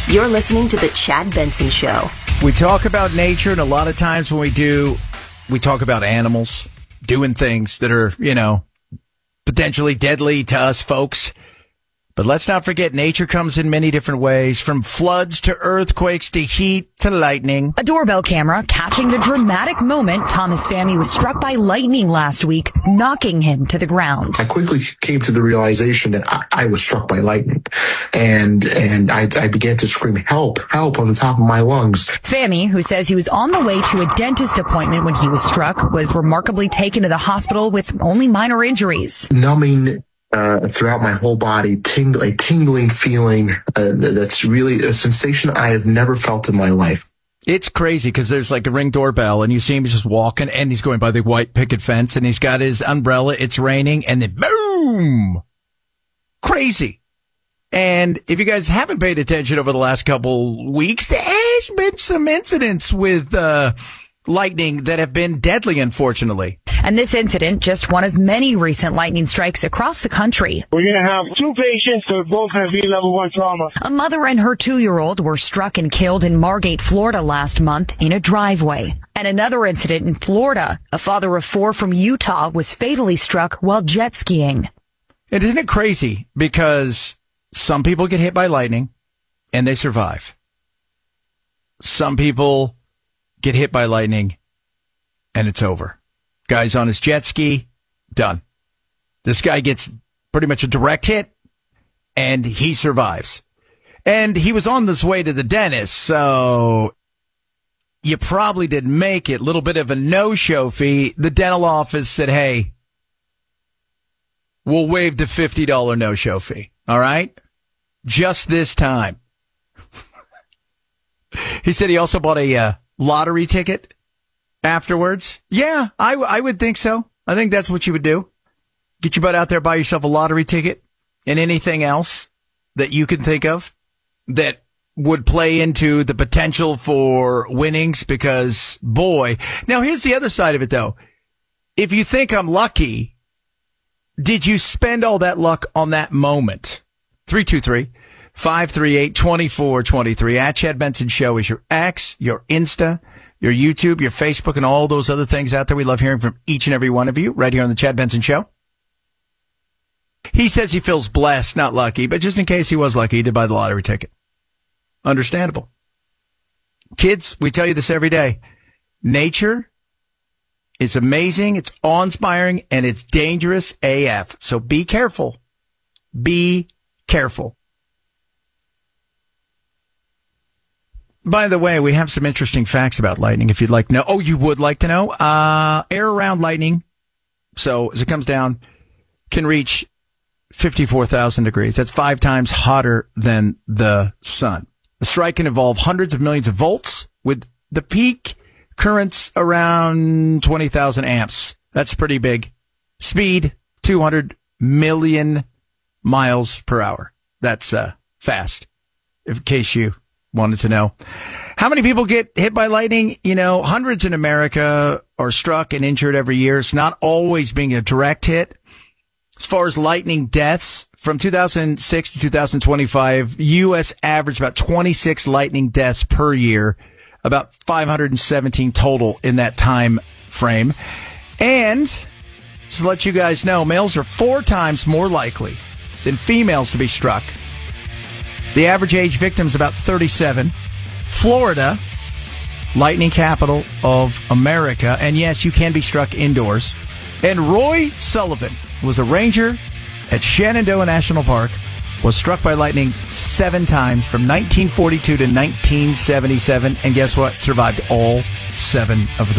You're listening to The Chad Benson Show. We talk about nature, and a lot of times when we do, we talk about animals doing things that are, potentially deadly to us folks. But let's not forget, nature comes in many different ways, from floods to earthquakes to heat to lightning. A doorbell camera catching the dramatic moment Thomas Fahmy was struck by lightning last week, knocking him to the ground. I quickly came to the realization that I was struck by lightning, and I began to scream, help, help, on the top of my lungs. Fahmy, who says he was on the way to a dentist appointment when he was struck, was remarkably taken to the hospital with only minor injuries. Numbing throughout my whole body, a tingling feeling that's really a sensation I have never felt in my life. It's crazy because there's like a Ring doorbell and you see him just walking and he's going by the white picket fence and he's got his umbrella. It's raining and then boom! Crazy. And if you guys haven't paid attention over the last couple weeks, there has been some incidents with lightning that have been deadly, unfortunately. And this incident, just one of many recent lightning strikes across the country. We're going to have 2 patients that both have level 1 trauma. A mother and her 2-year-old were struck and killed in Margate, Florida last month in a driveway. And another incident in Florida. A father of 4 from Utah was fatally struck while jet skiing. And isn't it crazy? Because some people get hit by lightning and they survive. Some people get hit by lightning and it's over. Guy's on his jet ski, done. This guy gets pretty much a direct hit, and he survives. And he was on this way to the dentist, so you probably didn't make it. Little bit of a no-show fee. The dental office said, hey, we'll waive the $50 no-show fee, all right? Just this time. He said he also bought a lottery ticket afterwards. Yeah, I would think so. I think that's what you would do. Get your butt out there, buy yourself a lottery ticket and anything else that you can think of that would play into the potential for winnings because, boy. Now, here's the other side of it, though. If you think I'm lucky, did you spend all that luck on that moment? 323-538-2423. At Chad Benson Show is your X, your Insta, your YouTube, your Facebook, and all those other things out there. We love hearing from each and every one of you right here on the Chad Benson Show. He says he feels blessed, not lucky, but just in case he was lucky, he did buy the lottery ticket. Understandable. Kids, we tell you this every day. Nature is amazing, it's awe-inspiring, and it's dangerous AF. So be careful. Be careful. By the way, we have some interesting facts about lightning if you'd like to know. Oh, you would like to know? Air around lightning, so as it comes down, can reach 54,000 degrees. That's 5 times hotter than the sun. The strike can involve hundreds of millions of volts with the peak currents around 20,000 amps. That's pretty big. Speed, 200 million miles per hour. That's fast, in case you wanted to know. How many people get hit by lightning? Hundreds in America are struck and injured every year. It's not always being a direct hit. As far as lightning deaths, from 2006 to 2025, U.S. averaged about 26 lightning deaths per year, about 517 total in that time frame. And just to let you guys know, males are 4 times more likely than females to be struck. The average age victim is about 37. Florida, lightning capital of America. And yes, you can be struck indoors. And Roy Sullivan was a ranger at Shenandoah National Park, was struck by lightning 7 times from 1942 to 1977. And guess what? Survived all 7 of them.